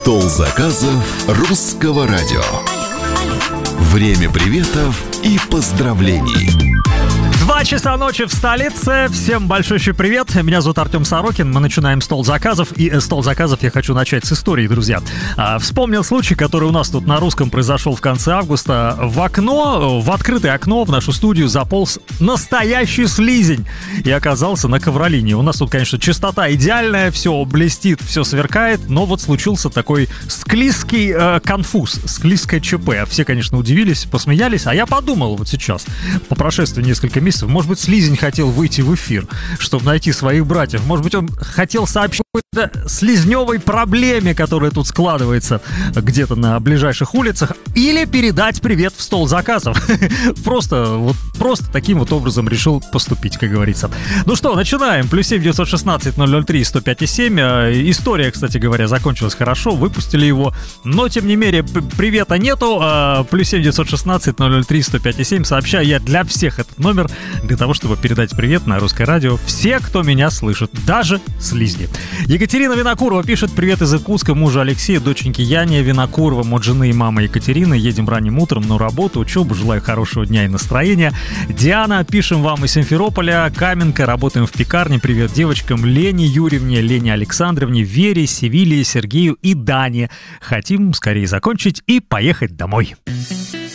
Стол заказов русского радио. Время приветов и поздравлений. 2 часа ночи в столице. Всем большущий привет. Меня зовут Артем Сорокин. Мы начинаем стол заказов. И стол заказов я хочу начать с истории, друзья. Вспомнил случай, который у нас тут на русском произошел в конце августа. В открытое окно в нашу студию заполз настоящий слизень и оказался на ковролине. У нас тут, конечно, чистота идеальная, все блестит, все сверкает, но вот случился такой склизкий конфуз, склизкое ЧП. Все, конечно, удивились, посмеялись, а я подумал вот сейчас, по прошествии нескольких месяцев, может быть, слизень хотел выйти в эфир, чтобы найти своих братьев. Может быть, он хотел сообщить о какой-то слизневой проблеме, которая тут складывается где-то на ближайших улицах, или передать привет в стол заказов. Просто таким вот образом решил поступить, как говорится. Ну что, начинаем. +7 916 003 105 7. История, кстати говоря, закончилась хорошо, выпустили его, но тем не менее привета нету. +7 916 003 105 7. Сообщаю я для всех этот номер, для того, чтобы передать привет на русское радио. Все, кто меня слышит, даже слизни. Екатерина Винокурова пишет: привет из Иркутска, мужа Алексея, доченьки Яне Винокурова, от жены и мамы Екатерины. Едем ранним утром на работу, учебу, желаю хорошего дня и настроения. Диана, пишем вам из Симферополя, Каменка, работаем в пекарне. Привет девочкам Лене Юрьевне, Лене Александровне, Вере, Севилии, Сергею и Дане. Хотим скорее закончить и поехать домой.